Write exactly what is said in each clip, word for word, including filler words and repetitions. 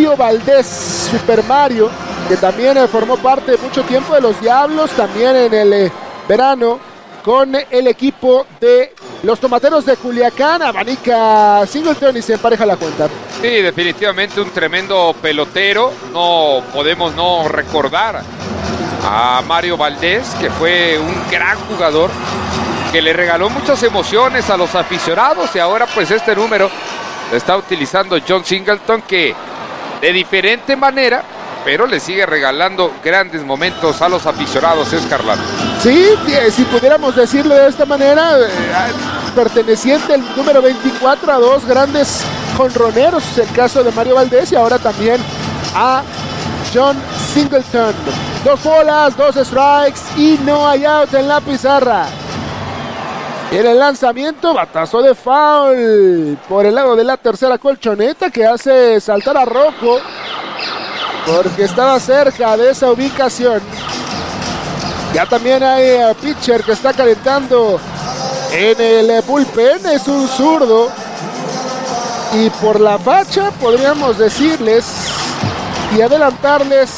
Mario Valdés, Super Mario, que también eh, formó parte de mucho tiempo de los Diablos, también en el eh, verano, con el equipo de los Tomateros de Culiacán. Abanica Singleton y se empareja la cuenta. Sí, definitivamente un tremendo pelotero. No podemos no recordar a Mario Valdés, que fue un gran jugador, que le regaló muchas emociones a los aficionados, y ahora pues este número lo está utilizando John Singleton, que de diferente manera, pero le sigue regalando grandes momentos a los aficionados, Escarlata. Sí, si pudiéramos decirlo de esta manera, eh, perteneciente el número veinticuatro a dos grandes jonroneros, el caso de Mario Valdés y ahora también a John Singleton. Dos bolas, dos strikes y no hay out en la pizarra. En el lanzamiento, batazo de foul por el lado de la tercera colchoneta, que hace saltar a Rocco porque estaba cerca de esa ubicación. Ya también hay uh, pitcher que está calentando en el bullpen, es un zurdo, y por la facha podríamos decirles y adelantarles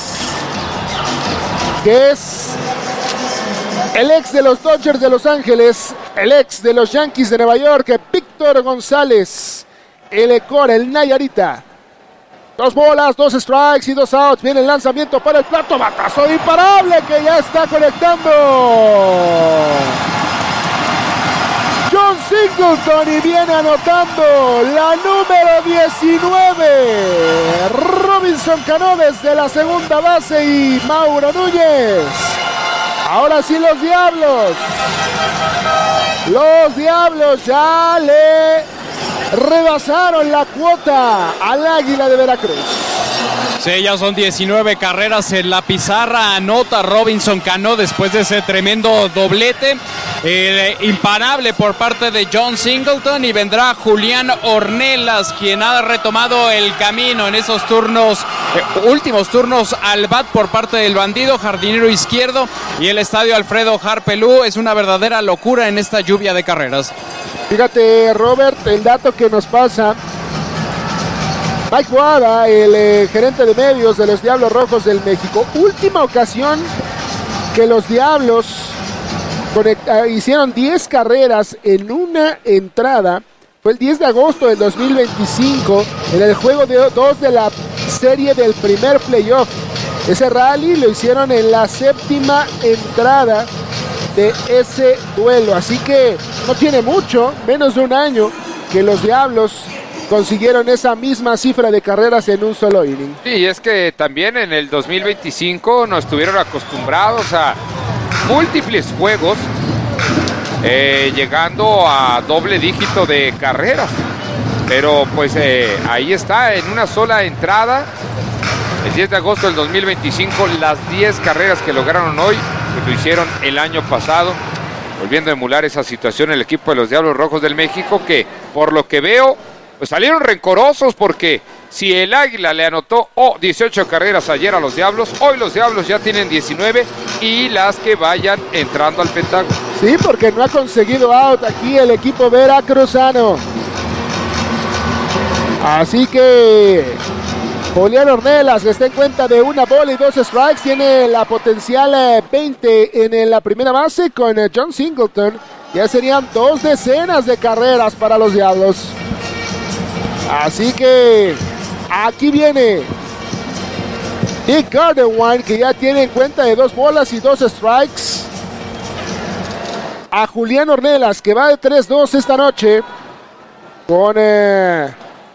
que es el ex de los Dodgers de Los Ángeles, el ex de los Yankees de Nueva York, Víctor González, el core, el Nayarita. Dos bolas, dos strikes y dos outs. Viene el lanzamiento para el plato, batazo imparable que ya está conectando John Singleton y viene anotando la número diecinueve. Robinson Cano desde la segunda base y Mauro Núñez. Ahora sí los Diablos. Los Diablos ya le rebasaron la cuota al Águila de Veracruz. Sí, ya son diecinueve carreras en la pizarra. Anota Robinson Cano después de ese tremendo doblete. Eh, imparable por parte de John Singleton, y vendrá Julián Ornelas, quien ha retomado el camino en esos turnos, eh, últimos turnos al bat por parte del bandido, jardinero izquierdo, y el estadio Alfredo Harpelú es una verdadera locura en esta lluvia de carreras. Fíjate, Robert, el dato que nos pasa Mike Wada, el eh, gerente de medios de los Diablos Rojos del México. Última ocasión que los Diablos conecta, hicieron diez carreras en una entrada fue el diez de agosto del dos mil veinticinco en el juego de dos de la serie del primer playoff. Ese rally lo hicieron en la séptima entrada de ese duelo, así que no tiene mucho, menos de un año que los Diablos consiguieron esa misma cifra de carreras en un solo inning. Sí, es que también en el dos mil veinticinco nos estuvieron acostumbrados a múltiples juegos eh, llegando a doble dígito de carreras, pero pues eh, ahí está, en una sola entrada, el diez de agosto del dos mil veinticinco, las diez carreras que lograron hoy, pues lo hicieron el año pasado, volviendo a emular esa situación el equipo de los Diablos Rojos del México, que por lo que veo pues salieron rencorosos, porque si el Águila le anotó oh, dieciocho carreras ayer a los Diablos, hoy los Diablos ya tienen diecinueve y las que vayan entrando al Pentágono. Sí, porque no ha conseguido out aquí el equipo veracruzano. Así que Julián Ornelas, que está en cuenta de una bola y dos strikes, tiene la potencial veinte en la primera base con John Singleton. Ya serían dos decenas de carreras para los Diablos. Así que aquí viene Nick Gardenwine, que ya tiene en cuenta de dos bolas y dos strikes a Julián Ornelas, que va de tres dos esta noche con eh,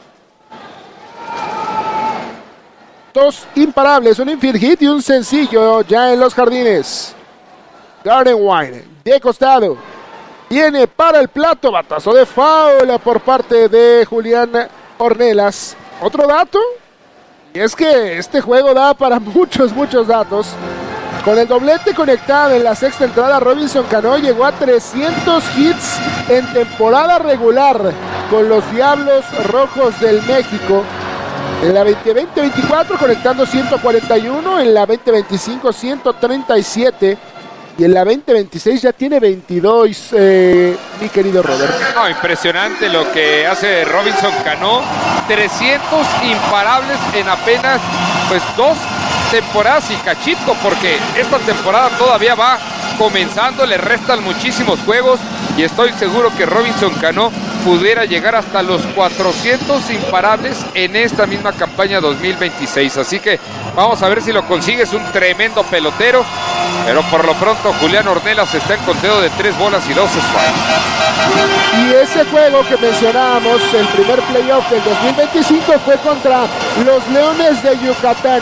dos imparables, un infield hit y un sencillo ya en los jardines. Gardenwine de costado viene para el plato, batazo de foul por parte de Julián Ornelas. Otro dato, y es que este juego da para muchos, muchos datos. Con el doblete conectado en la sexta entrada, Robinson Cano llegó a trescientos hits en temporada regular con los Diablos Rojos del México. En la veinte veinticuatro conectando ciento cuarenta y uno, en la veinte veinticinco ciento treinta y siete. y en la veinte veintiséis ya tiene veintidós, eh, mi querido Robert. No, impresionante lo que hace Robinson Cano, trescientos imparables en apenas pues dos temporadas y cachito, porque esta temporada todavía va comenzando, le restan muchísimos juegos y estoy seguro que Robinson Cano pudiera llegar hasta los cuatrocientos imparables en esta misma campaña dos mil veintiséis, así que vamos a ver si lo consigue. Es un tremendo pelotero, pero por lo pronto Julián Ornelas está en conteo de tres bolas y dos strikes. Y ese juego que mencionábamos, el primer playoff del dos mil veinticinco, fue contra los Leones de Yucatán,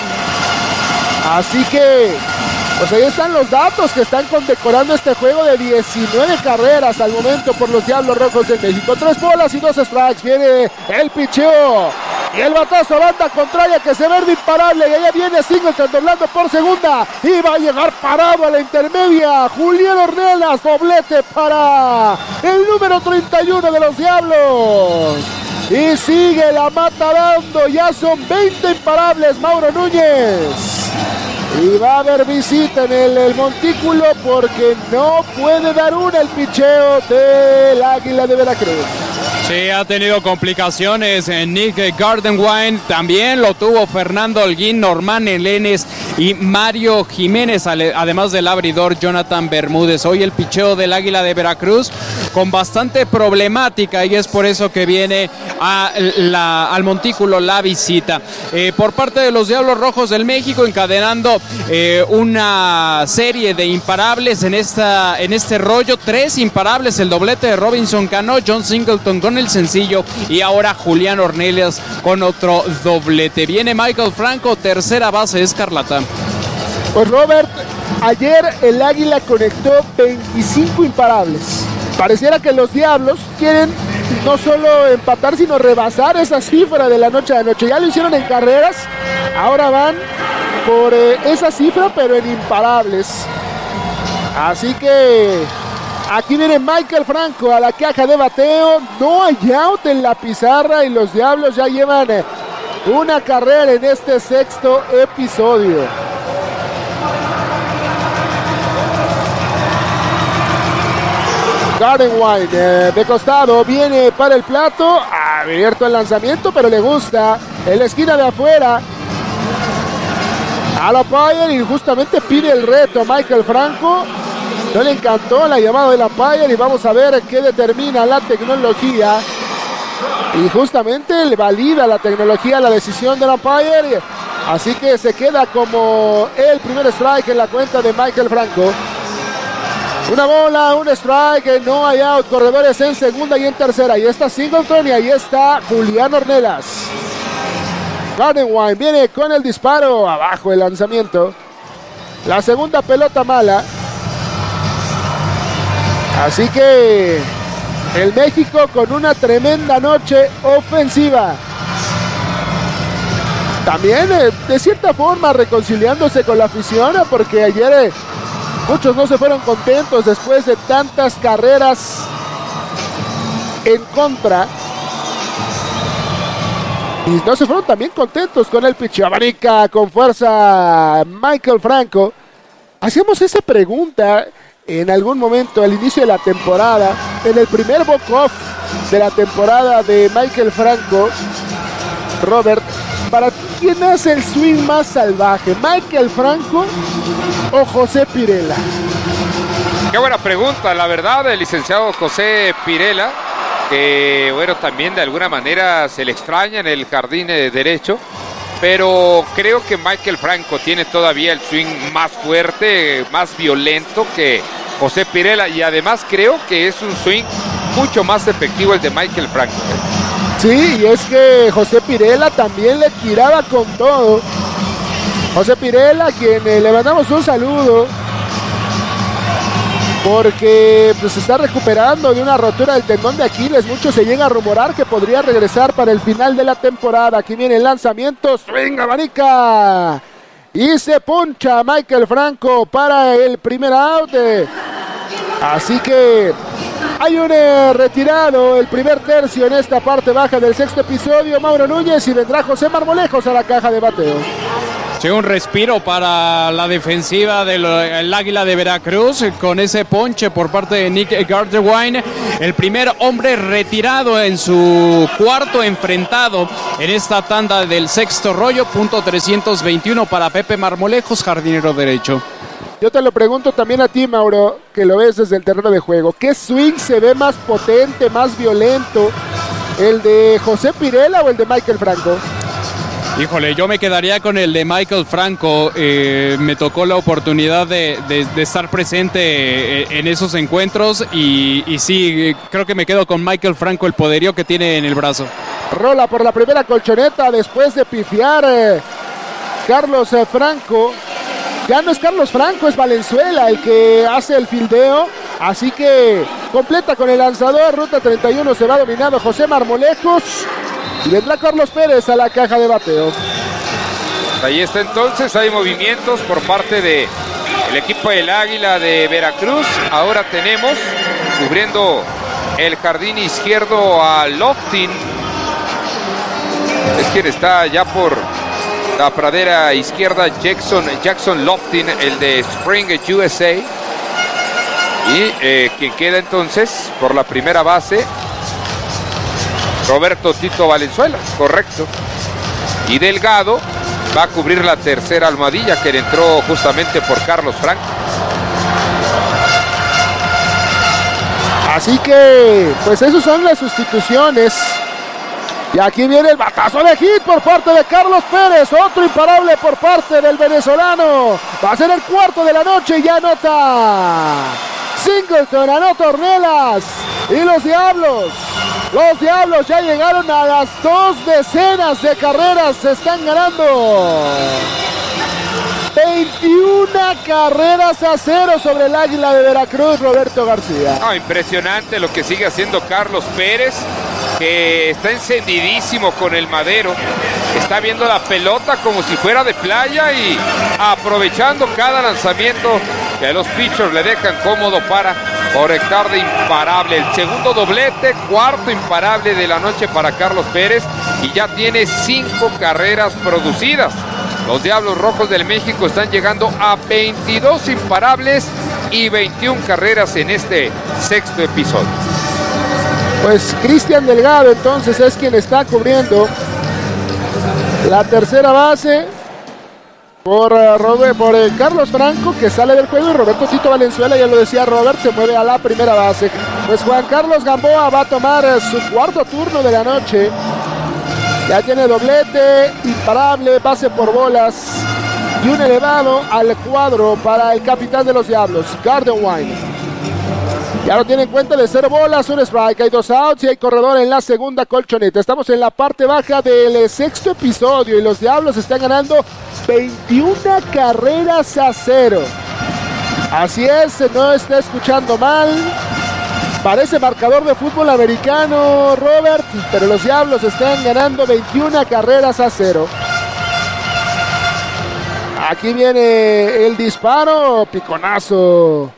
así que pues ahí están los datos que están condecorando este juego de diecinueve carreras al momento por los Diablos Rojos de México. Tres bolas y dos strikes. Viene el picheo y el batazo a banda contraria que se ve imparable. Y allá viene Singleton doblando por segunda y va a llegar parado a la intermedia. Julián Ornelas, doblete para el número treinta y uno de los Diablos. Y sigue la mata dando. Ya son veinte imparables, Mauro Núñez. Y va a haber visita en el, el montículo porque no puede dar una el picheo del Águila de Veracruz. Sí, ha tenido complicaciones en Nick Gardenwine, también lo tuvo Fernando Holguín, Normán Elenes y Mario Jiménez, además del abridor Jonathan Bermúdez. Hoy el picheo del Águila de Veracruz con bastante problemática y es por eso que viene a la, al montículo la visita. Eh, por parte de los Diablos Rojos del México, encadenando eh, una serie de imparables en, esta, en este rollo, tres imparables, el doblete de Robinson Cano, John Singleton con el sencillo y ahora Julián Ornelas con otro doblete. Viene Michael Franco, tercera base escarlata. Pues Robert, ayer el Águila conectó veinticinco imparables. Pareciera que los Diablos quieren no solo empatar, sino rebasar esa cifra de la noche a la noche. Ya lo hicieron en carreras, ahora van por eh, esa cifra, pero en imparables. Así que aquí viene Michael Franco a la caja de bateo. No hay out en la pizarra y los Diablos ya llevan una carrera en este sexto episodio. Gardenwine eh, de costado viene para el plato, abierto el lanzamiento, pero le gusta en la esquina de afuera a la umpire y justamente pide el reto a Michael Franco. No le encantó la llamada del umpire y vamos a ver qué determina la tecnología. Y justamente le valida la tecnología la decisión del umpire. Así que se queda como el primer strike en la cuenta de Michael Franco. Una bola, un strike, no hay out, corredores en segunda y en tercera. Ahí está Singleton y ahí está Julián Ornelas. Gardenwine viene con el disparo, abajo el lanzamiento. La segunda pelota mala. Así que el México con una tremenda noche ofensiva. También eh, de cierta forma reconciliándose con la afición, porque ayer eh, muchos no se fueron contentos después de tantas carreras en contra. Y no se fueron también contentos con el pitch. Abanica con fuerza Michael Franco. Hacíamos esa pregunta en algún momento al inicio de la temporada, en el primer walk-off de la temporada de Michael Franco. Robert, ¿para ti quién es el swing más salvaje? ¿Michael Franco o José Pirela? Qué buena pregunta, la verdad, el licenciado José Pirela, que bueno, también de alguna manera se le extraña en el jardín de derecho, pero creo que Michael Franco tiene todavía el swing más fuerte, más violento que José Pirela, y además creo que es un swing mucho más efectivo el de Michael Franco. Sí, y es que José Pirela también le tiraba con todo. José Pirela, a quien eh, le mandamos un saludo, porque pues, se está recuperando de una rotura del tendón de Aquiles. Mucho se llega a rumorar que podría regresar para el final de la temporada. Aquí viene el lanzamiento, swing, abanica, y se puncha Michael Franco para el primer out. Así que hay un eh, retirado, el primer tercio en esta parte baja del sexto episodio, Mauro Núñez, y vendrá José Marmolejos a la caja de bateo. Sí, un respiro para la defensiva del Águila de Veracruz con ese ponche por parte de Nick Gardewine, el primer hombre retirado en su cuarto enfrentado en esta tanda del sexto rollo, punto trescientos veintiuno para Pepe Marmolejos, jardinero derecho. Yo te lo pregunto también a ti, Mauro, que lo ves desde el terreno de juego. ¿Qué swing se ve más potente, más violento? ¿El de José Pirela o el de Michael Franco? Híjole, yo me quedaría con el de Michael Franco. Eh, me tocó la oportunidad de, de, de estar presente en esos encuentros y, y sí, creo que me quedo con Michael Franco, el poderío que tiene en el brazo. Rola por la primera colchoneta después de pifiar eh, Carlos eh, Franco. Ya no es Carlos Franco, es Valenzuela el que hace el fildeo. Así que completa con el lanzador. Ruta treinta y uno se va dominado José Marmolejos. Y vendrá Carlos Pérez a la caja de bateo. Ahí está entonces, hay movimientos por parte del equipo del Águila de Veracruz. Ahora tenemos, cubriendo el jardín izquierdo, a Loftin. Es quien está ya por la pradera izquierda, Jackson, Jackson Loftin, el de Spring U S A. Y eh, quien queda entonces por la primera base, Roberto Tito Valenzuela, correcto. Y Delgado va a cubrir la tercera almohadilla que le entró justamente por Carlos Franco. Así que, pues esas son las sustituciones. Y aquí viene el batazo de hit por parte de Carlos Pérez. Otro imparable por parte del venezolano. Va a ser el cuarto de la noche y ya anota Singleton, anota Ornelas. Y los Diablos. Los Diablos ya llegaron a las dos decenas de carreras. Se están ganando veintiuna carreras a cero sobre el Águila de Veracruz, Roberto García. Oh, impresionante lo que sigue haciendo Carlos Pérez, que está encendidísimo con el madero. Está viendo la pelota como si fuera de playa y aprovechando cada lanzamiento que los pitchers le dejan cómodo para conectar de imparable. El segundo doblete, cuarto imparable de la noche para Carlos Pérez y ya tiene cinco carreras producidas. Los Diablos Rojos del México están llegando a veintidós imparables y veintiuna carreras en este sexto episodio. Pues Cristian Delgado entonces es quien está cubriendo la tercera base por, uh, Robert, por uh, Carlos Franco, que sale del juego, y Roberto Tito Valenzuela, ya lo decía Robert, se mueve a la primera base. Pues Juan Carlos Gamboa va a tomar uh, su cuarto turno de la noche. Ya tiene doblete, imparable, base por bolas y un elevado al cuadro para el capitán de los Diablos, Gardewine. Ya lo tiene en cuenta de cero bolas, un strike, hay dos outs y hay corredor en la segunda colchoneta. Estamos en la parte baja del sexto episodio y los Diablos están ganando veintiuna carreras a cero. Así es, no está escuchando mal. Parece marcador de fútbol americano, Robert, pero los Diablos están ganando veintiuna carreras a cero. Aquí viene el disparo, piconazo,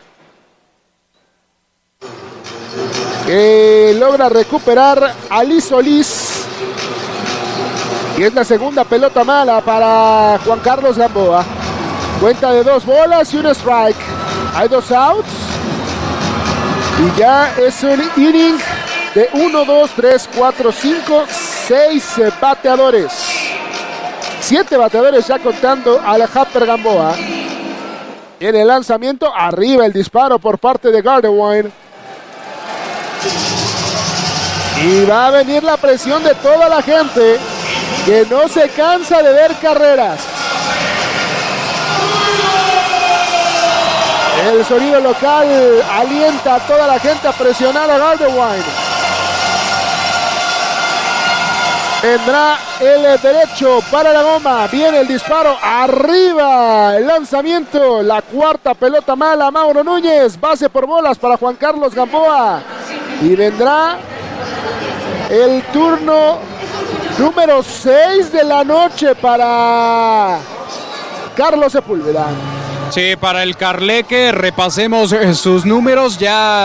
que logra recuperar Ali Solís. Y es la segunda pelota mala para Juan Carlos Gamboa. Cuenta de dos bolas y un strike. Hay dos outs. Y ya es un inning de uno, dos, tres, cuatro, cinco, seis bateadores. siete bateadores ya contando a la Happer Gamboa. En el lanzamiento, arriba el disparo por parte de Gardewine. Y va a venir la presión de toda la gente que no se cansa de ver carreras. El sonido local alienta a toda la gente a presionar a Gardewine. Tendrá el derecho para la goma. Viene el disparo. Arriba el lanzamiento. La cuarta pelota mala. Mauro Núñez. Base por bolas para Juan Carlos Gamboa. Y vendrá el turno número seis de la noche para Carlos Sepúlveda. Sí, para el Carleque, repasemos sus números. Ya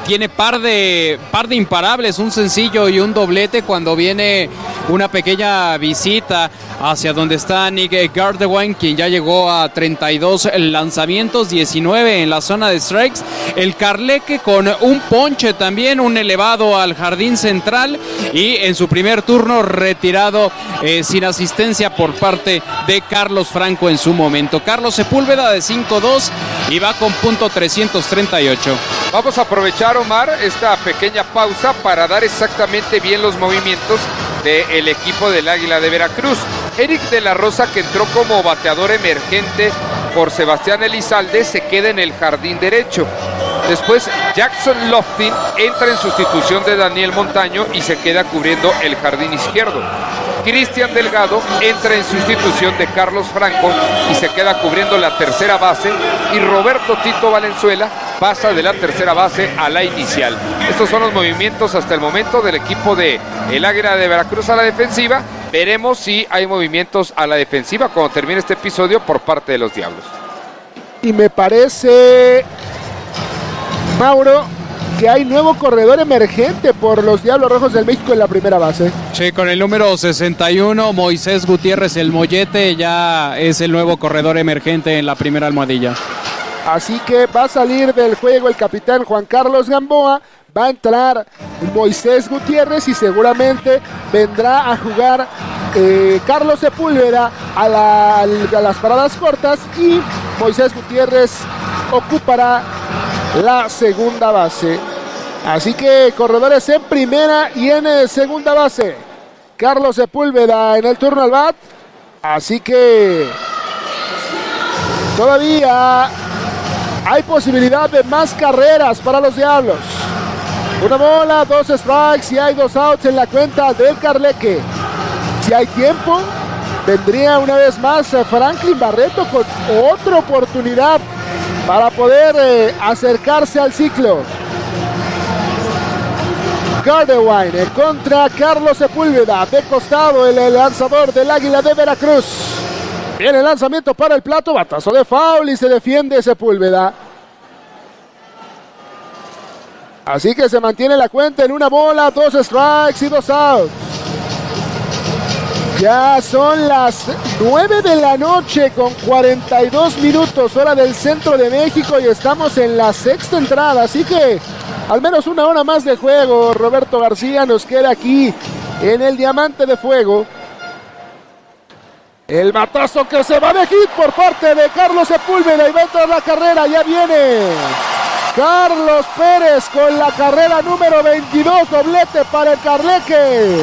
tiene par de, par de imparables, un sencillo y un doblete cuando viene una pequeña visita hacia donde está Nick Gardewine, quien ya llegó a treinta y dos lanzamientos, diecinueve en la zona de strikes. El Carleque con un ponche también, un elevado al jardín central, y en su primer turno retirado eh, sin asistencia por parte de Carlos Franco en su momento. Carlos Sepúlveda de cinco dos y va con punto trescientos treinta y ocho. Vamos a aprovechar, Omar, esta pequeña pausa para dar exactamente bien los movimientos del equipo del Águila de Veracruz. Eric de la Rosa, que entró como bateador emergente por Sebastián Elizalde, se queda en el jardín derecho. Después Jackson Loftin entra en sustitución de Daniel Montaño y se queda cubriendo el jardín izquierdo. Cristian Delgado entra en sustitución de Carlos Franco y se queda cubriendo la tercera base, y Roberto Tito Valenzuela pasa de la tercera base a la inicial. Estos son los movimientos hasta el momento del equipo de el Águila de Veracruz a la defensiva. Veremos si hay movimientos a la defensiva cuando termine este episodio por parte de los Diablos. Y me parece, Mauro, que hay nuevo corredor emergente por los Diablos Rojos del México en la primera base. Sí, con el número sesenta y uno, Moisés Gutiérrez, el Mollete, ya es el nuevo corredor emergente en la primera almohadilla. Así que va a salir del juego el capitán Juan Carlos Gamboa, va a entrar Moisés Gutiérrez y seguramente vendrá a jugar eh, Carlos Sepúlveda a, la, a las paradas cortas, y Moisés Gutiérrez ocupará la segunda base. Así que corredores en primera y en segunda base. Carlos Sepúlveda en el turno al bat. Así que todavía hay posibilidad de más carreras para los Diablos. Una bola, dos strikes y hay dos outs en la cuenta del Carleque. Si hay tiempo, vendría una vez más Franklin Barreto con otra oportunidad para poder eh, acercarse al ciclo. Gardewine contra Carlos Sepúlveda, de costado el, el lanzador del Águila de Veracruz. Viene el lanzamiento para el plato, batazo de foul y se defiende Sepúlveda. Así que se mantiene la cuenta en una bola, dos strikes y dos outs. Ya son las nueve de la noche con cuarenta y dos minutos, hora del centro de México, y estamos en la sexta entrada, así que al menos una hora más de juego. Roberto García nos queda aquí en el Diamante de Fuego. El batazo que se va de hit por parte de Carlos Sepúlveda y va a entrar la carrera, ya viene Carlos Pérez con la carrera número veintidós, doblete para el Carleque.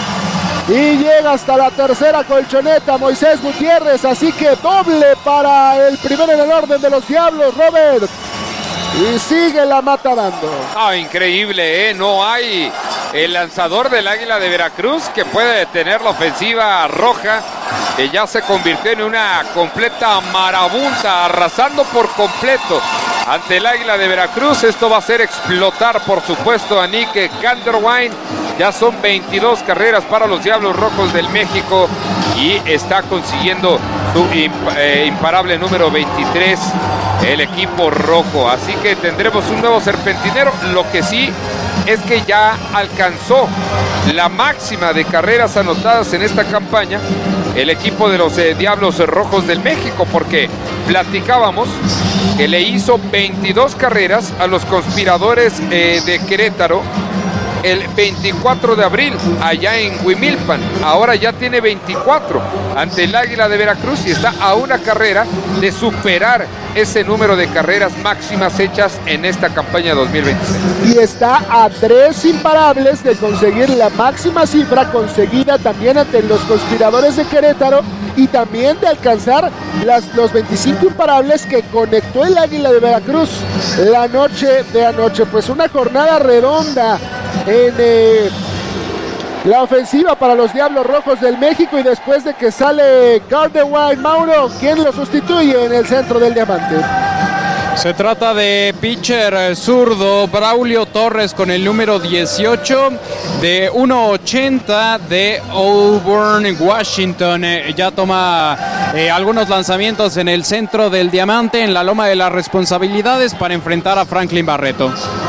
Y llega hasta la tercera colchoneta Moisés Gutiérrez, así que doble para el primero en el orden de los Diablos, Robert. Y sigue la mata dando. Ah, increíble, ¿eh? No hay el lanzador del Águila de Veracruz que puede detener la ofensiva roja, que ya se convirtió en una completa marabunta, arrasando por completo ante el Águila de Veracruz. Esto va a hacer explotar, por supuesto, a Nick Gardewine. Ya son veintidós carreras para los Diablos Rojos del México y está consiguiendo su imp eh, imparable número veintitrés el equipo rojo. Así que tendremos un nuevo serpentinero. Lo que sí es que ya alcanzó la máxima de carreras anotadas en esta campaña el equipo de los eh, Diablos Rojos del México, porque platicábamos que le hizo veintidós carreras a los Conspiradores eh, de Querétaro el veinticuatro de abril allá en Huimilpan. Ahora ya tiene veinticuatro ante el Águila de Veracruz y está a una carrera de superar ese número de carreras máximas hechas en esta campaña dos mil veintiséis. Y está a tres imparables de conseguir la máxima cifra conseguida también ante los Conspiradores de Querétaro, y también de alcanzar las, los veinticinco imparables que conectó el Águila de Veracruz la noche de anoche. Pues una jornada redonda en eh, la ofensiva para los Diablos Rojos del México, y después de que sale Gardewine, Mauro, ¿quién lo sustituye en el centro del Diamante? Se trata de pitcher zurdo Braulio Torres con el número dieciocho, de uno ochenta, de Auburn, Washington. Eh, ya toma eh, algunos lanzamientos en el centro del Diamante, en la loma de las responsabilidades, para enfrentar a Franklin Barreto.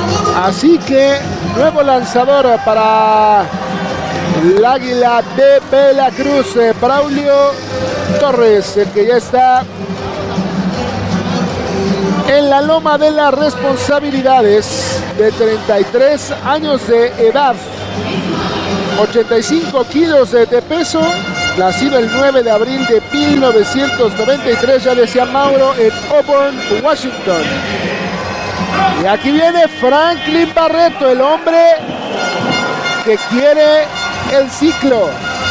Así que nuevo lanzador para el Águila de Veracruz, eh, Braulio Torres, el que ya está en la loma de las responsabilidades, de treinta y tres años de edad, ochenta y cinco kilos de, de peso, nacido el nueve de abril de mil novecientos noventa y tres, ya decía Mauro, en Auburn, Washington. Y aquí viene Franklin Barreto, el hombre que quiere el ciclo.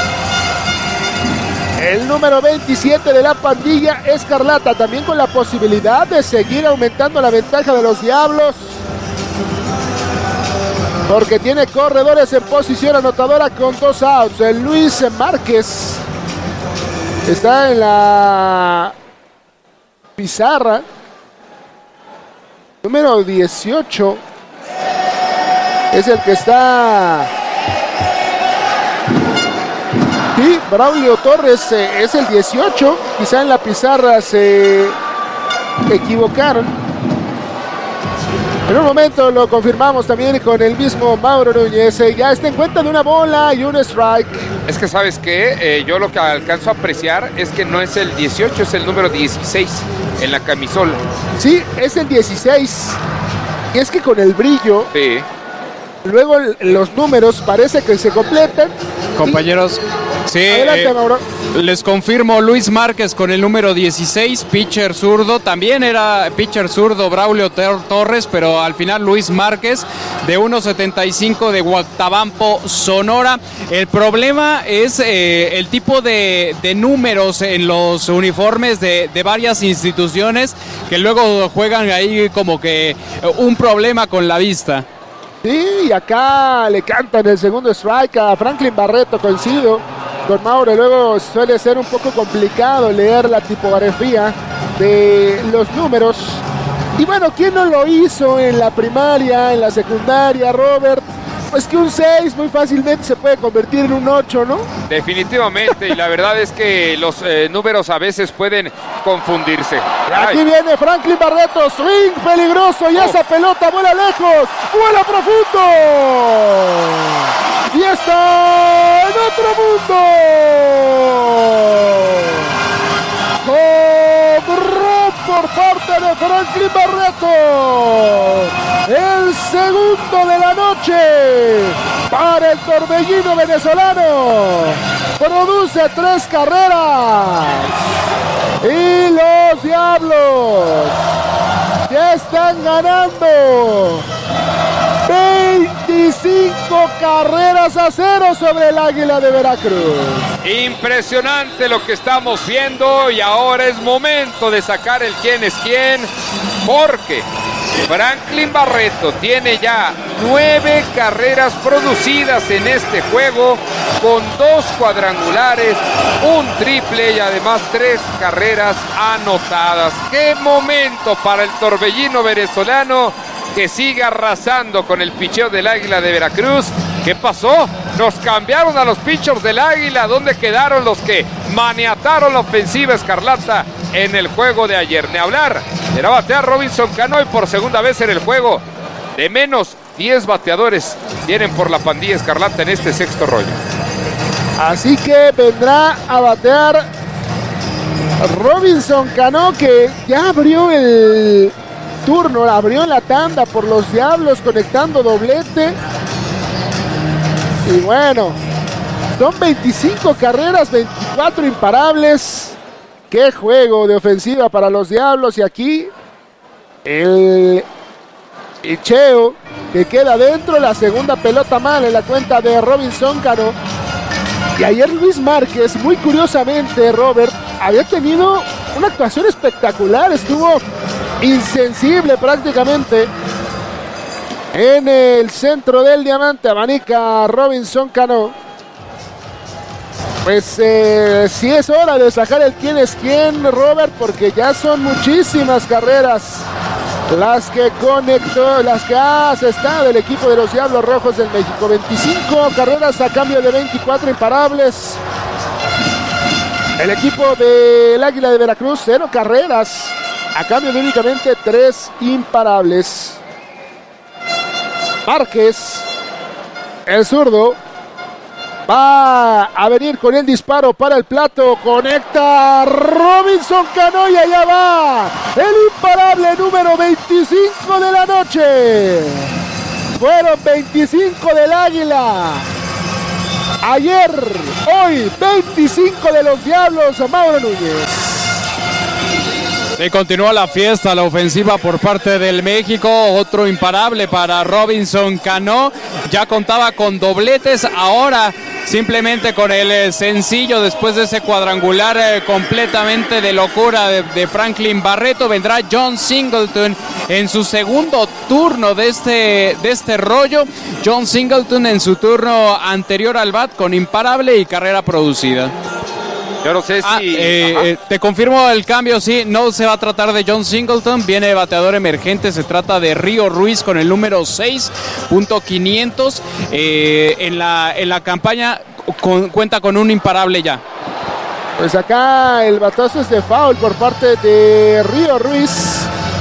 El número veintisiete de la pandilla escarlata, también con la posibilidad de seguir aumentando la ventaja de los Diablos, porque tiene corredores en posición anotadora con dos outs. El Luis Márquez está en la pizarra. Número dieciocho es el que está. Sí, Braulio Torres eh, es el dieciocho. Quizá en la pizarra se equivocaron. En un momento lo confirmamos también con el mismo Mauro Núñez. Eh, ya está en cuenta de una bola y un strike. Es que, ¿sabes qué? Eh, yo lo que alcanzo a apreciar es que no es el dieciocho, es el número dieciséis en la camisola. Sí, es el dieciséis. Y es que con el brillo, sí, luego los números parece que se completan. Compañeros, sí, adelante, eh, Mauro. Les confirmo, Luis Márquez con el número dieciséis, pitcher zurdo, también era pitcher zurdo Braulio Torres, pero al final Luis Márquez, de uno setenta y cinco, de Guatabampo, Sonora. El problema es eh, el tipo de, de números en los uniformes de, de varias instituciones que luego juegan ahí como que un problema con la vista. Sí, y acá le cantan el segundo strike a Franklin Barreto, coincido con Mauro. Luego suele ser un poco complicado leer la tipografía de los números. Y bueno, ¿quién no lo hizo en la primaria, en la secundaria, Robert? Pues que un seis muy fácilmente se puede convertir en un ocho, ¿no? Definitivamente, y la verdad es que los eh, números a veces pueden confundirse. Aquí Ay. viene Franklin Barreto, swing peligroso y oh. esa pelota vuela lejos, vuela profundo. Y está en otro mundo. Home por parte de Franklin Barreto. El segundo de la noche para el torbellino venezolano. Produce tres carreras. Y los Diablos ya están ganando veinticinco carreras a cero sobre el Águila de Veracruz. Impresionante lo que estamos viendo, y ahora es momento de sacar el quién es quién, porque Franklin Barreto tiene ya nueve carreras producidas en este juego, con dos cuadrangulares, un triple y además tres carreras anotadas. ¡Qué momento para el torbellino venezolano, que sigue arrasando con el picheo del Águila de Veracruz! ¿Qué pasó? Nos cambiaron a los pitchers del Águila. ¿Dónde quedaron los que maniataron la ofensiva escarlata en el juego de ayer? Ni hablar. Era batear Robinson Cano, y por segunda vez en el juego, de menos diez bateadores vienen por la pandilla escarlata en este sexto rollo. Así que vendrá a batear Robinson Cano, que ya abrió el turno, abrió la tanda por los Diablos, conectando doblete. Y bueno, son veinticinco carreras, veinticuatro imparables. Qué juego de ofensiva para los Diablos. Y aquí el picheo que queda dentro, la segunda pelota mal en la cuenta de Robinson Cano. Y ayer Luis Márquez, muy curiosamente, Robert, había tenido una actuación espectacular. Estuvo insensible prácticamente en el centro del diamante. Abanica Robinson Cano. Pues eh, sí es hora de sacar el quién es quién, Robert, porque ya son muchísimas carreras las que conectó, las que ha asestado el equipo de los Diablos Rojos del México. veinticinco carreras a cambio de veinticuatro imparables. El equipo del Águila de Veracruz, cero carreras a cambio de únicamente tres imparables. Márquez, el zurdo, va a venir con el disparo para el plato. Conecta Robinson Cano y allá va el imparable número veinticinco de la noche. Fueron veinticinco del Águila. Ayer, hoy, veinticinco de los Diablos, Mauro Núñez. Se continúa la fiesta, la ofensiva por parte del México. Otro imparable para Robinson Cano. Ya contaba con dobletes, ahora simplemente con el sencillo después de ese cuadrangular eh, completamente de locura de, de Franklin Barreto. Vendrá John Singleton en su segundo turno de este, de este rollo. John Singleton en su turno anterior al bat con imparable y carrera producida. Yo no sé si... Ah, eh, eh, te confirmo el cambio, sí, no se va a tratar de John Singleton, viene bateador emergente, se trata de Río Ruiz con el número seis punto quinientos. Eh, en, la, en la campaña con, cuenta con un imparable ya. Pues acá el batazo es de foul por parte de Río Ruiz.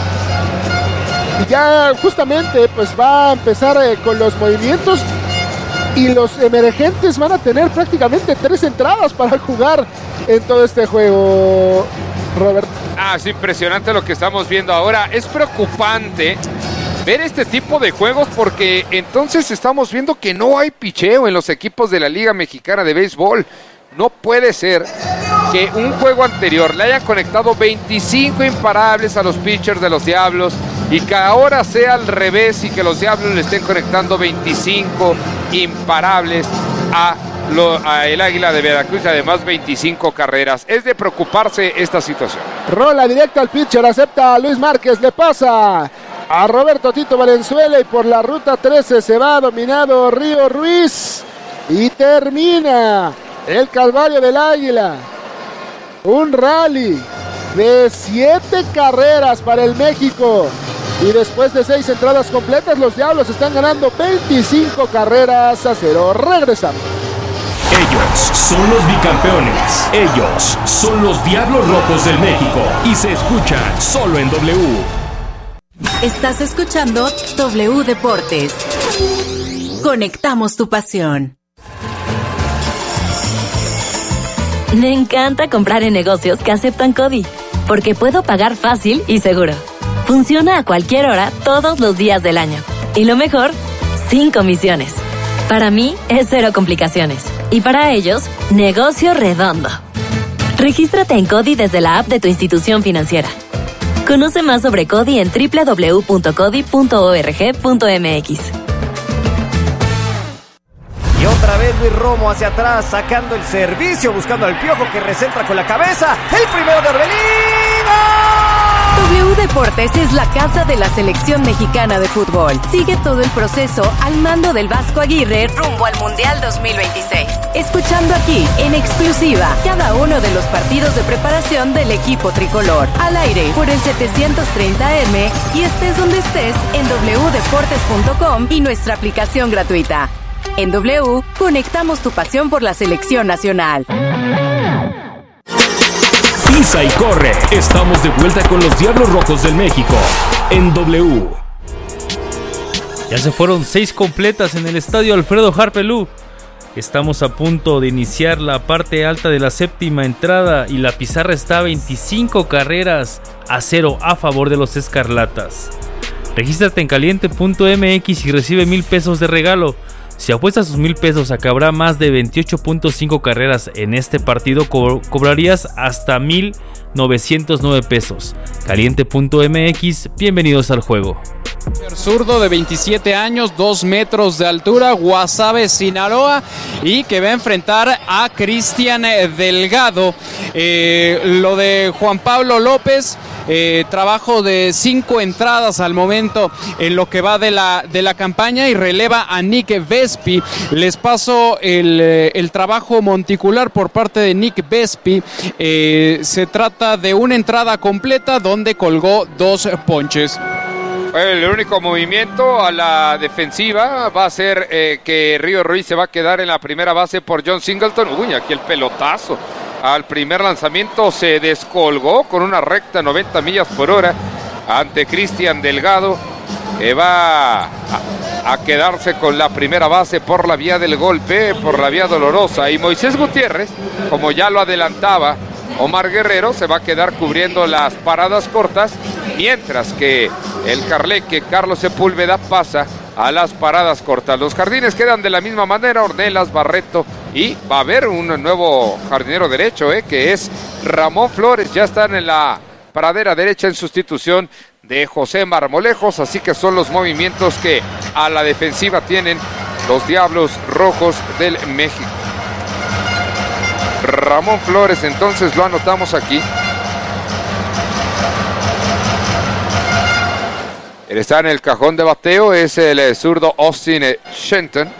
Y ya justamente pues va a empezar eh, con los movimientos. Y los emergentes van a tener prácticamente tres entradas para jugar en todo este juego, Robert. Ah, es impresionante lo que estamos viendo ahora. Es preocupante ver este tipo de juegos porque entonces estamos viendo que no hay picheo en los equipos de la Liga Mexicana de Béisbol. No puede ser que un juego anterior le hayan conectado veinticinco imparables a los pitchers de los Diablos y que ahora sea al revés y que los Diablos le estén conectando veinticinco imparables a, lo, a el Águila de Veracruz y además veinticinco carreras. Es de preocuparse esta situación. Rola directa al pitcher, acepta a Luis Márquez, le pasa a Roberto Tito Valenzuela y por la ruta trece se va dominado Río Ruiz y termina el calvario del Águila. Un rally de siete carreras para el México. Y después de seis entradas completas, los Diablos están ganando veinticinco carreras a cero. Regresamos. Ellos son los bicampeones. Ellos son los Diablos Rojos del México. Y se escuchan solo en W. Estás escuchando W Deportes. Conectamos tu pasión. Me encanta comprar en negocios que aceptan CODI, porque puedo pagar fácil y seguro. Funciona a cualquier hora, todos los días del año. Y lo mejor, sin comisiones. Para mí, es cero complicaciones. Y para ellos, negocio redondo. Regístrate en CODI desde la app de tu institución financiera. Conoce más sobre CODI en doble u doble u doble u punto codi punto org punto m x. Y otra vez Luis Romo hacia atrás, sacando el servicio, buscando al Piojo que recentra con la cabeza. El primero de Orbelín. W Deportes es la casa de la selección mexicana de fútbol. Sigue todo el proceso al mando del Vasco Aguirre rumbo al Mundial dos mil veintiséis. Escuchando aquí, en exclusiva, cada uno de los partidos de preparación del equipo tricolor. Al aire, por el setecientos treinta eme y estés donde estés en doble u deportes punto com y nuestra aplicación gratuita. En W, conectamos tu pasión por la selección nacional. Pisa y corre. Estamos de vuelta con los Diablos Rojos del México en W. Ya se fueron seis completas en el estadio Alfredo Harpelú. Estamos a punto de iniciar la parte alta de la séptima entrada y la pizarra está a veinticinco carreras a cero a favor de los Escarlatas. Regístrate en caliente punto m x y recibe mil pesos de regalo. Si apuestas sus mil pesos a que habrá más de veintiocho punto cinco carreras en este partido, co- cobrarías hasta mil novecientos nueve pesos. caliente punto m x, bienvenidos al juego. Zurdo de veintisiete años, dos metros de altura, Guasave, Sinaloa, y que va a enfrentar a Cristian Delgado. Eh, lo de Juan Pablo López, eh, trabajo de cinco entradas al momento en lo que va de la, de la campaña y releva a Nick Vespi. Les paso el, el trabajo monticular por parte de Nick Vespi. Eh, se trata de una entrada completa donde colgó dos ponches. El único movimiento a la defensiva va a ser eh, que Río Ruiz se va a quedar en la primera base por John Singleton. Uy, aquí el pelotazo. Al primer lanzamiento se descolgó con una recta noventa millas por hora ante Cristian Delgado. Que va a, a quedarse con la primera base por la vía del golpe, por la vía dolorosa. Y Moisés Gutiérrez, como ya lo adelantaba Omar Guerrero, se va a quedar cubriendo las paradas cortas, mientras que el carleque Carlos Sepúlveda pasa a las paradas cortas. Los jardines quedan de la misma manera, Ornelas, Barreto, y va a haber un nuevo jardinero derecho, eh, que es Ramón Flores. Ya están en la pradera derecha en sustitución de José Marmolejos, así que son los movimientos que a la defensiva tienen los Diablos Rojos del México. Ramón Flores, entonces lo anotamos aquí. Él está en el cajón de bateo, es el zurdo Austin Shenton.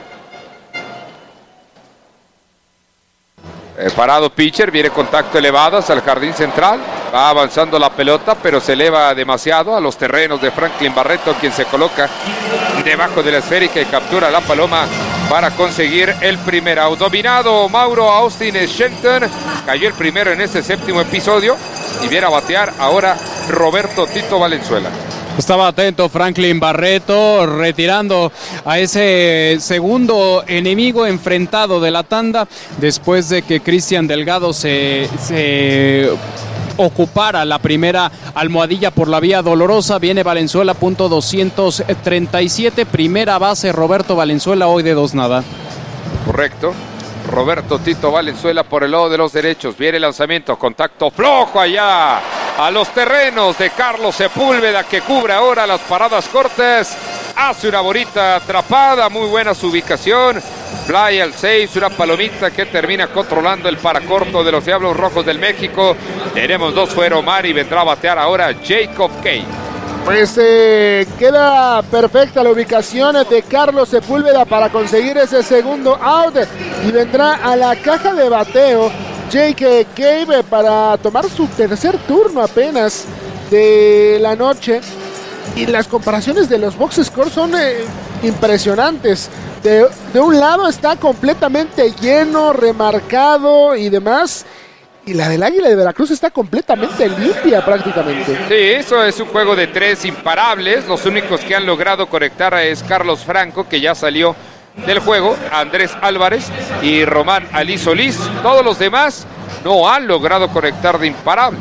Eh, parado pitcher, viene contacto elevado hacia el jardín central, va avanzando la pelota, pero se eleva demasiado a los terrenos de Franklin Barreto, quien se coloca debajo de la esférica y captura la paloma para conseguir el primer out. Dominado Mauro Austin Shenton, cayó el primero en este séptimo episodio y viene a batear ahora Roberto Tito Valenzuela. Estaba atento Franklin Barreto, retirando a ese segundo enemigo enfrentado de la tanda, después de que Cristian Delgado se, se ocupara la primera almohadilla por la vía dolorosa. Viene Valenzuela, punto doscientos treinta y siete, primera base Roberto Valenzuela, hoy de dos nada. Correcto. Roberto Tito Valenzuela por el lado de los derechos. Viene el lanzamiento, contacto flojo allá a los terrenos de Carlos Sepúlveda, que cubre ahora las paradas cortas. Hace una bonita atrapada, muy buena su ubicación. Fly al seis, una palomita que termina controlando el paracorto de los Diablos Rojos del México. Tenemos dos fuera Omar y vendrá a batear ahora Jacob Kay. Pues eh, queda perfecta la ubicación de Carlos Sepúlveda para conseguir ese segundo out y vendrá a la caja de bateo Jake Cave para tomar su tercer turno apenas de la noche. Y las comparaciones de los box scores son eh, impresionantes. De, de un lado está completamente lleno, remarcado y demás. Y la del Águila de Veracruz está completamente limpia prácticamente. Sí, eso es un juego de tres imparables. Los únicos que han logrado conectar es Carlos Franco, que ya salió del juego, Andrés Álvarez y Román Ali Solís. Todos los demás no han logrado conectar de imparable.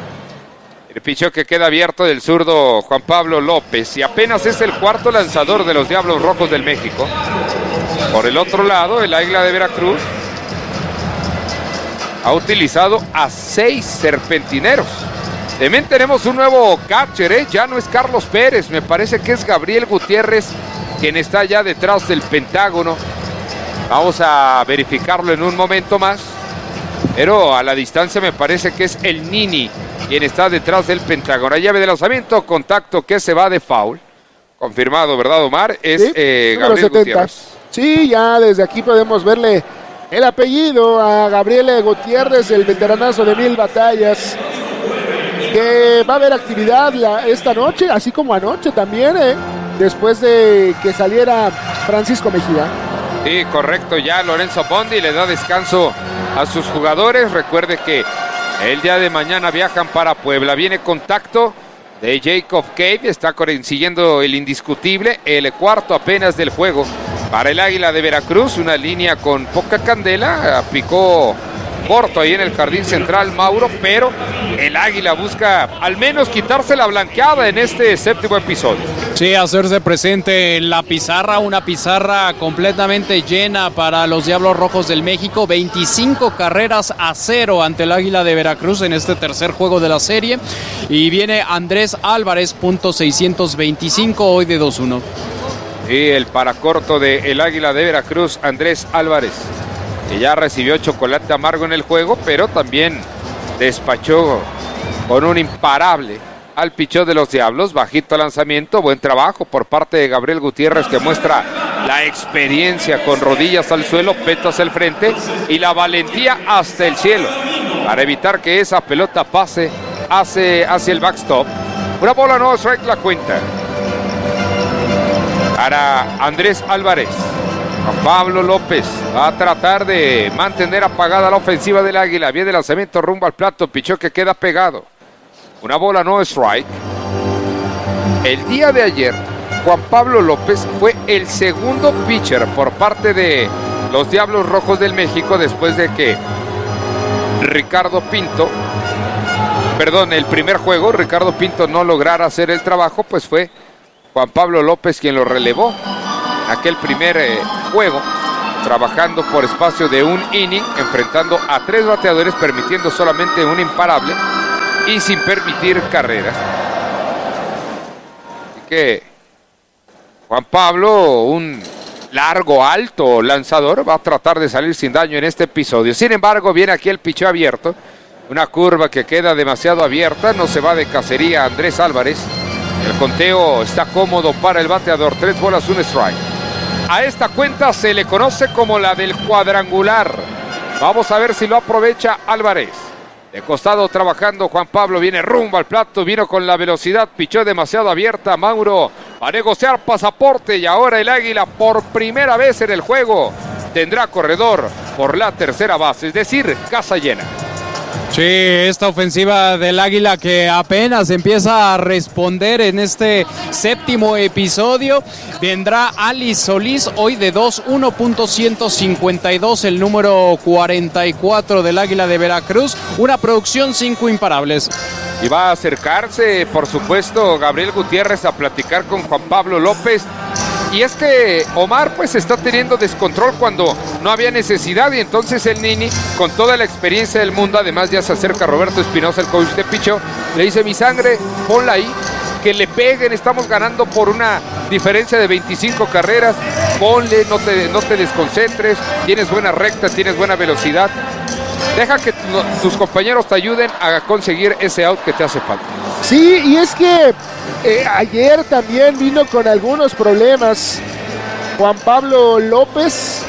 El picheo que queda abierto del zurdo Juan Pablo López, y apenas es el cuarto lanzador de los Diablos Rojos del México. Por el otro lado, el Águila de Veracruz ha utilizado a seis serpentineros. También tenemos un nuevo catcher, ¿eh? Ya no es Carlos Pérez, me parece que es Gabriel Gutiérrez quien está ya detrás del pentágono. Vamos a verificarlo en un momento más, pero a la distancia me parece que es el Nini quien está detrás del pentágono. Llave de lanzamiento, contacto que se va de foul. Confirmado, ¿verdad, Omar? Es sí, eh, Gabriel setenta. Gutiérrez. Sí, ya desde aquí podemos verle el apellido a Gabriel Gutiérrez, el veteranazo de mil batallas, que va a haber actividad la, esta noche, así como anoche también, eh, después de que saliera Francisco Mejía. Sí, correcto, ya Lorenzo Bondi le da descanso a sus jugadores. Recuerde que el día de mañana viajan para Puebla. Viene contacto de Jacob Cave, está consiguiendo el indiscutible, el cuarto apenas del juego. Para el Águila de Veracruz, una línea con poca candela, picó corto ahí en el jardín central Mauro, pero el Águila busca al menos quitarse la blanqueada en este séptimo episodio. Sí, hacerse presente en la pizarra, una pizarra completamente llena para los Diablos Rojos del México, veinticinco carreras a cero ante el Águila de Veracruz en este tercer juego de la serie, y viene Andrés Álvarez, punto seiscientos veinticinco, hoy de dos uno. Y el paracorto del Águila de Veracruz, Andrés Álvarez, que ya recibió chocolate amargo en el juego, pero también despachó con un imparable al picheo de los Diablos. Bajito lanzamiento, buen trabajo por parte de Gabriel Gutiérrez, que muestra la experiencia con rodillas al suelo, peto hacia el frente y la valentía hasta el cielo para evitar que esa pelota pase hacia, hacia el backstop. Una bola, no strike la cuenta para Andrés Álvarez. Juan Pablo López va a tratar de mantener apagada la ofensiva del Águila. Viene el lanzamiento rumbo al plato, pichó que queda pegado. Una bola, no strike. El día de ayer, Juan Pablo López fue el segundo pitcher por parte de los Diablos Rojos del México después de que Ricardo Pinto, perdón, el primer juego, Ricardo Pinto no lograra hacer el trabajo, pues fue Juan Pablo López quien lo relevó. Aquel primer eh, juego, trabajando por espacio de un inning, enfrentando a tres bateadores, permitiendo solamente un imparable y sin permitir carreras. Así que Juan Pablo, un largo, alto lanzador, va a tratar de salir sin daño en este episodio. Sin embargo, viene aquí el picheo abierto. Una curva que queda demasiado abierta, no se va de cacería Andrés Álvarez. El conteo está cómodo para el bateador, tres bolas, un strike. A esta cuenta se le conoce como la del cuadrangular. Vamos a ver si lo aprovecha Álvarez. De costado trabajando Juan Pablo, viene rumbo al plato, vino con la velocidad, pichó demasiado abierta. Mauro va a negociar pasaporte y ahora el Águila por primera vez en el juego tendrá corredor por la tercera base, es decir, casa llena. Sí, esta ofensiva del Águila que apenas empieza a responder en este séptimo episodio. Vendrá Ali Solís hoy de dos, uno punto ciento cincuenta y dos, el número cuarenta y cuatro del Águila de Veracruz. Una producción cinco imparables. Y va a acercarse, por supuesto, Gabriel Gutiérrez a platicar con Juan Pablo López. Y es que Omar pues está teniendo descontrol cuando no había necesidad, y entonces el Nini, con toda la experiencia del mundo, además ya se acerca Roberto Espinosa, el coach de picheo, le dice: mi sangre, ponla ahí, que le peguen, estamos ganando por una diferencia de veinticinco carreras, ponle, no te, no te desconcentres, tienes buena recta, tienes buena velocidad, deja que tus compañeros te ayuden a conseguir ese out que te hace falta. Sí, y es que eh, ayer también vino con algunos problemas Juan Pablo López,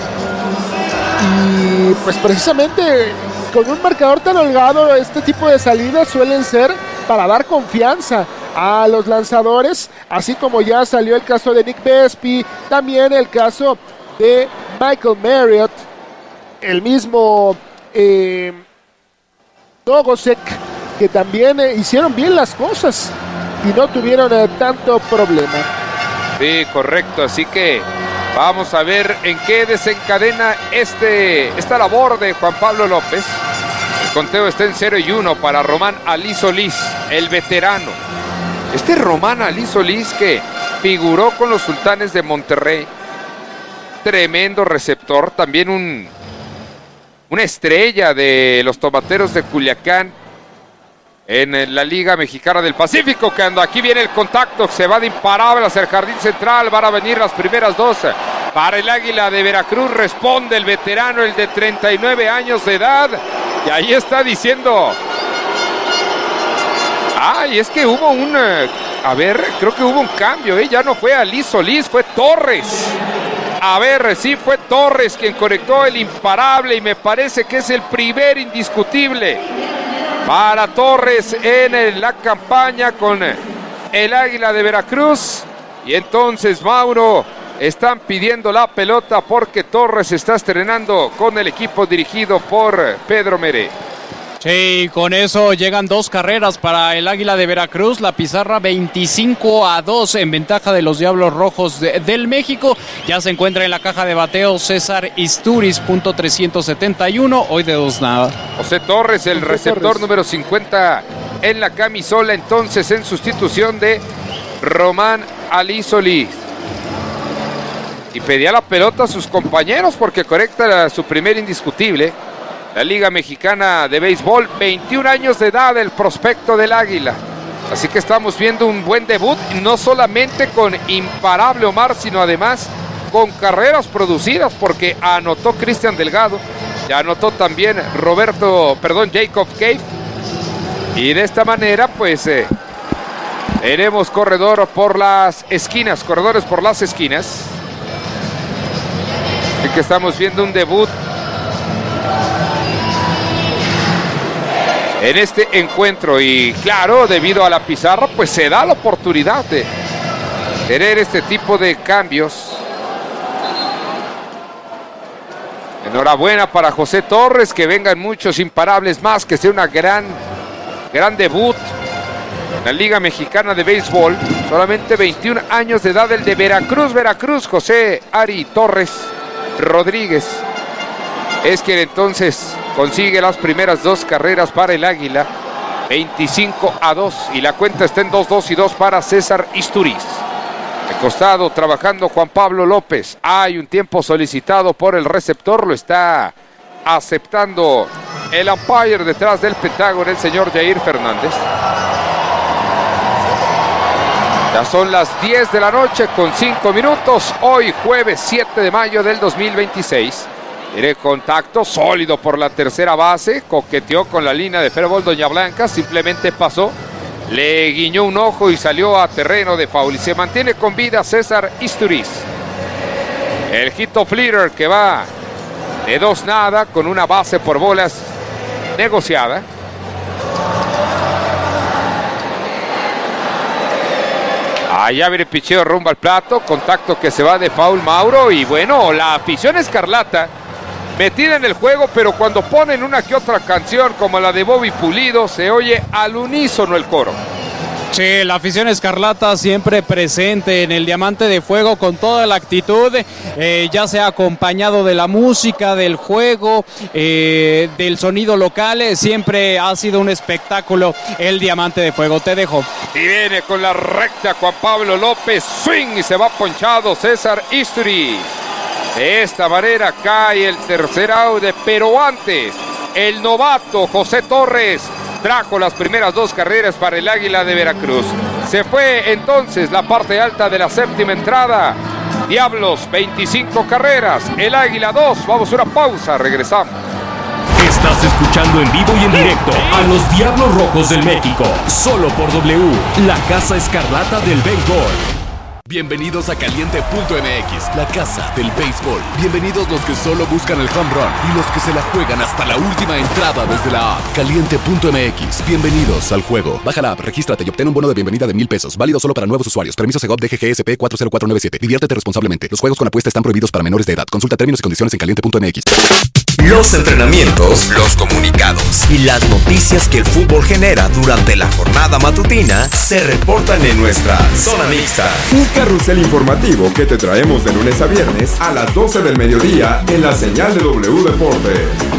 y pues precisamente con un marcador tan holgado, este tipo de salidas suelen ser para dar confianza a los lanzadores, así como ya salió el caso de Nick Vespi, también el caso de Michael Marriott, el mismo eh, Nogosek, que también eh, hicieron bien las cosas y no tuvieron eh, tanto problema. Sí, correcto, así que vamos a ver en qué desencadena este, esta labor de Juan Pablo López. El conteo está en cero y uno para Román Ali Solís, el veterano. Este Román Ali Solís que figuró con los Sultanes de Monterrey, tremendo receptor, también un, una estrella de los Tomateros de Culiacán en la Liga Mexicana del Pacífico, que ando aquí viene el contacto, se va de imparable hacia el jardín central, van a venir las primeras dos para el Águila de Veracruz. Responde el veterano, el de treinta y nueve años de edad, y ahí está diciendo: ah, y es que hubo un, a ver, creo que hubo un cambio, ¿eh? Ya no fue Ali Solís, fue Torres. A ver, sí fue Torres quien conectó el imparable, y me parece que es el primer indiscutible para Torres en la campaña con el Águila de Veracruz. Y entonces, Mauro, están pidiendo la pelota porque Torres está estrenando con el equipo dirigido por Pedro Meré. Sí, con eso llegan dos carreras para el Águila de Veracruz. La pizarra veinticinco a dos en ventaja de los Diablos Rojos de, del México. Ya se encuentra en la caja de bateo César Isturiz, punto trescientos setenta y uno, hoy de dos nada. José Torres, el José receptor Torres. número cincuenta en la camisola, entonces en sustitución de Román Ali Solís. Y pedía la pelota a sus compañeros porque correcta su primer indiscutible. La Liga Mexicana de Béisbol, veintiún años de edad, el prospecto del Águila. Así que estamos viendo un buen debut, no solamente con imparable Omar, sino además con carreras producidas, porque anotó Cristian Delgado, ya anotó también Roberto, perdón, Jacob Cave. Y de esta manera, pues, eh, tenemos corredor por las esquinas, corredores por las esquinas. Así que estamos viendo un debut en este encuentro, y claro, debido a la pizarra, pues se da la oportunidad de tener este tipo de cambios. Enhorabuena para José Torres, que vengan muchos imparables más, que sea una gran, gran debut La Liga Mexicana de Béisbol, solamente veintiún años de edad, el de Veracruz, Veracruz, José Ari Torres Rodríguez. Es quien entonces consigue las primeras dos carreras para el Águila, veinticinco a dos, y la cuenta está en dos dos y dos para César Isturiz. De costado, trabajando Juan Pablo López. Hay un tiempo solicitado por el receptor, lo está aceptando el umpire detrás del Pentágono, el señor Jair Fernández. Ya son las diez de la noche con cinco minutos, hoy jueves siete de mayo del dos mil veintiséis. Tiene contacto sólido por la tercera base, coqueteó con la línea de fair ball Doña Blanca, simplemente pasó, le guiñó un ojo y salió a terreno de foul. Y se mantiene con vida César Isturiz. El hit of leader que va de dos nada con una base por bolas negociada. Allá viene el picheo rumbo al plato, contacto que se va de foul Mauro. Y bueno, la afición escarlata metida en el juego, pero cuando ponen una que otra canción como la de Bobby Pulido, se oye al unísono el coro. Sí, la afición escarlata siempre presente en el Diamante de Fuego con toda la actitud, eh, ya sea acompañado de la música, del juego, eh, del sonido local, eh, siempre ha sido un espectáculo el Diamante de Fuego. Te dejo. Y viene con la recta Juan Pablo López, swing, y se va ponchado César Isturiz. De esta manera cae el tercer out, pero antes el novato José Torres trajo las primeras dos carreras para el Águila de Veracruz. Se fue entonces la parte alta de la séptima entrada. Diablos, veinticinco carreras, el Águila dos. Vamos a una pausa, regresamos. Estás escuchando en vivo y en directo a los Diablos Rojos del México, solo por W, la Casa Escarlata del Béisbol. Bienvenidos a Caliente punto M X, la casa del béisbol. Bienvenidos los que solo buscan el home run y los que se la juegan hasta la última entrada desde la app. Caliente punto M X, bienvenidos al juego. Baja la app, regístrate y obtén un bono de bienvenida de mil pesos. Válido solo para nuevos usuarios. Permiso Segov D G G S P cuatro cero cuatro nueve siete. Diviértete responsablemente. Los juegos con apuesta están prohibidos para menores de edad. Consulta términos y condiciones en caliente punto M X. Los entrenamientos, los comunicados y las noticias que el fútbol genera durante la jornada matutina se reportan en nuestra zona mixta. Un carrusel informativo que te traemos de lunes a viernes a las doce del mediodía en la señal de W Deportes.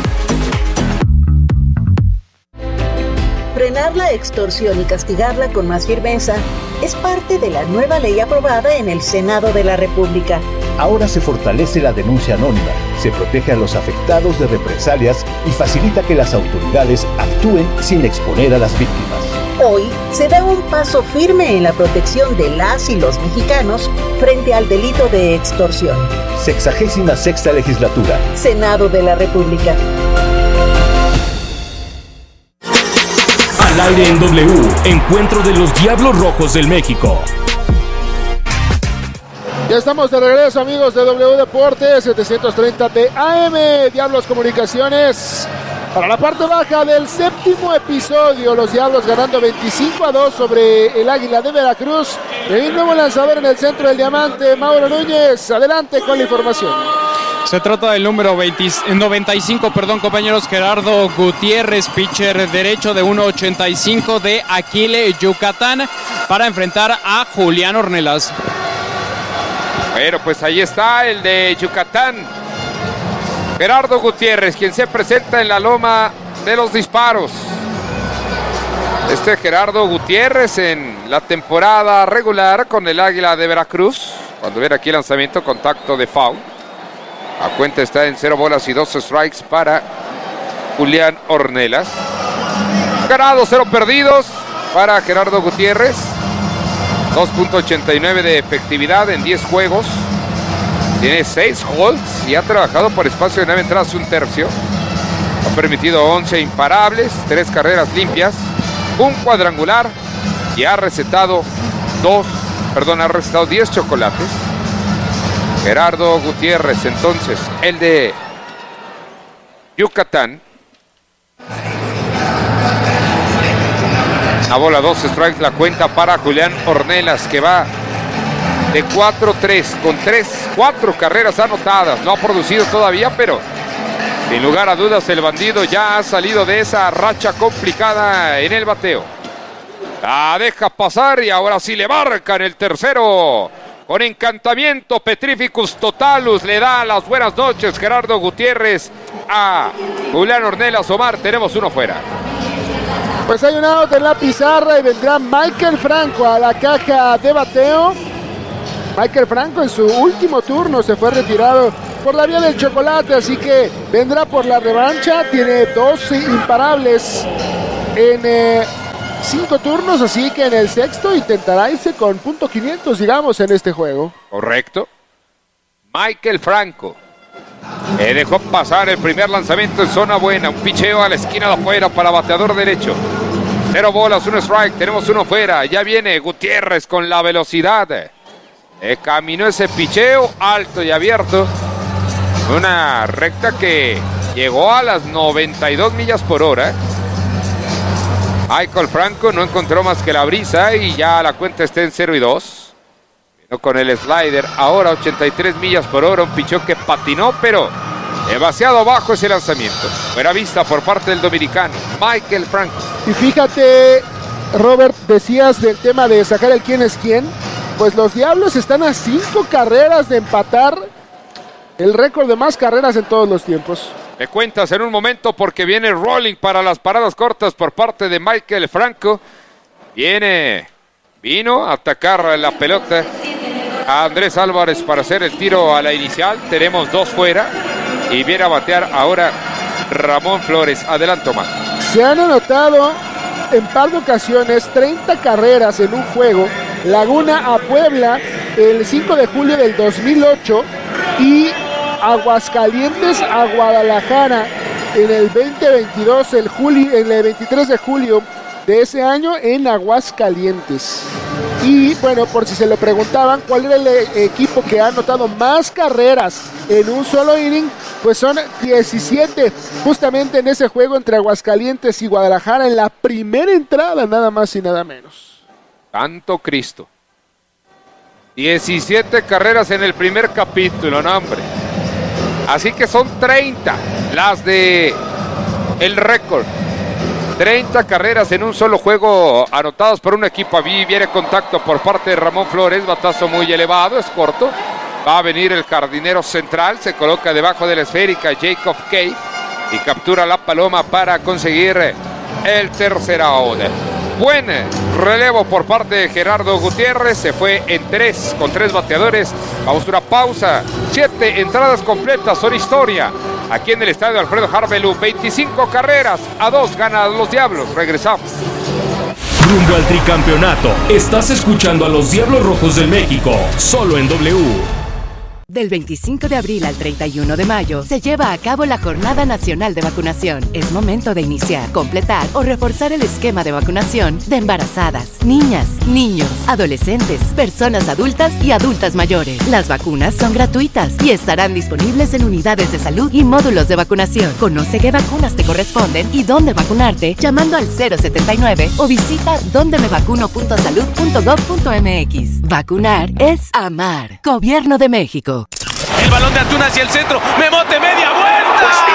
Frenar la extorsión y castigarla con más firmeza es parte de la nueva ley aprobada en el Senado de la República. Ahora se fortalece la denuncia anónima, se protege a los afectados de represalias y facilita que las autoridades actúen sin exponer a las víctimas. Hoy se da un paso firme en la protección de las y los mexicanos frente al delito de extorsión. Sexagésima sexta legislatura. Senado de la República. Al aire en W, encuentro de los Diablos Rojos del México. Ya estamos de regreso, amigos de W Deportes, setecientos treinta de A M, Diablos Comunicaciones. Para la parte baja del séptimo episodio, los Diablos ganando veinticinco a dos sobre el Águila de Veracruz. El nuevo lanzador en el centro del Diamante, Mauro Núñez. Adelante con la información. Se trata del número veinte, noventa y cinco, perdón, compañeros, Gerardo Gutiérrez, pitcher derecho de uno ochenta y cinco de Aquile, Yucatán, para enfrentar a Julián Ornelas. Bueno, pues ahí está el de Yucatán, Gerardo Gutiérrez, quien se presenta en la loma de los disparos. Este Gerardo Gutiérrez en la temporada regular con el Águila de Veracruz. Cuando viene aquí el lanzamiento, contacto de foul. La cuenta está en cero bolas y dos strikes para Julián Ornelas. Ganado, cero perdidos para Gerardo Gutiérrez. dos punto ochenta y nueve de efectividad en diez juegos. Tiene seis holds y ha trabajado por espacio de nueve entradas, un tercio. Ha permitido once imparables, tres carreras limpias, un cuadrangular y ha recetado dos, perdón, ha recetado diez chocolates. Gerardo Gutiérrez, entonces, el de Yucatán. La bola, dos strikes, la cuenta para Julián Ornelas, que va de cuatro tres, con tres, cuatro carreras anotadas. No ha producido todavía, pero sin lugar a dudas el bandido ya ha salido de esa racha complicada en el bateo. La deja pasar y ahora sí le marcan el tercero. Con encantamiento, Petrificus Totalus le da las buenas noches Gerardo Gutiérrez a Julián Ornelas. Omar, tenemos uno fuera. Pues hay un out en la pizarra y vendrá Michael Franco a la caja de bateo. Michael Franco en su último turno se fue retirado por la vía del chocolate, así que vendrá por la revancha. Tiene dos imparables en eh, cinco turnos, así que en el sexto intentará irse con punto quinientos, digamos, en este juego. Correcto. Michael Franco eh, dejó pasar el primer lanzamiento en zona buena. Un picheo a la esquina de afuera para bateador derecho. Cero bolas, un strike. Tenemos uno fuera. Ya viene Gutiérrez con la velocidad. Eh, caminó ese picheo alto y abierto. Una recta que llegó a las noventa y dos millas por hora. Michael Franco no encontró más que la brisa y ya la cuenta está en cero y dos. Vino con el slider, ahora ochenta y tres millas por hora, un picheo que patinó, pero demasiado bajo ese lanzamiento. Buena vista por parte del dominicano, Michael Franco. Y fíjate, Robert, decías del tema de sacar el quién es quién. Pues los Diablos están a cinco carreras de empatar el récord de más carreras en todos los tiempos. Me cuentas en un momento porque viene rolling para las paradas cortas por parte de Michael Franco. Viene, vino a atacar la pelota a Andrés Álvarez para hacer el tiro a la inicial. Tenemos dos fuera y viene a batear ahora Ramón Flores. Adelante, Omar. Se han anotado en par de ocasiones treinta carreras en un juego. Laguna a Puebla el cinco de julio del dos mil ocho y Aguascalientes a Guadalajara en el veinte veintidós, el julio, en el veintitrés de julio de ese año en Aguascalientes. Y bueno, por si se lo preguntaban cuál era el equipo que ha anotado más carreras en un solo inning, pues son diecisiete, justamente en ese juego entre Aguascalientes y Guadalajara en la primera entrada, nada más y nada menos. Santo Cristo. diecisiete carreras en el primer capítulo, no hombre. Así que son treinta las de el récord. treinta carreras en un solo juego anotadas por un equipo. Ahí viene contacto por parte de Ramón Flores. Batazo muy elevado, es corto. Va a venir el jardinero central. Se coloca debajo de la esférica Jacob Cave y captura la paloma para conseguir el tercer out. Buen relevo por parte de Gerardo Gutiérrez. Se fue en tres con tres bateadores. Vamos a una pausa. Siete entradas completas son historia. Aquí en el estadio Alfredo Harvelú. veinticinco carreras a dos ganan los Diablos. Regresamos. Rumbo al tricampeonato. Estás escuchando a los Diablos Rojos del México. Solo en W. Del veinticinco de abril al treinta y uno de mayo se lleva a cabo la Jornada Nacional de Vacunación. Es momento de iniciar, completar o reforzar el esquema de vacunación de embarazadas, niñas, niños, adolescentes, personas adultas y adultas mayores. Las vacunas son gratuitas y estarán disponibles en unidades de salud y módulos de vacunación. Conoce qué vacunas te corresponden y dónde vacunarte llamando al cero setenta y nueve o visita donde me vacuno punto salud punto gov punto mx. Vacunar es amar. Gobierno de México. El balón de Antuna hacia el centro. Memote, media vuelta.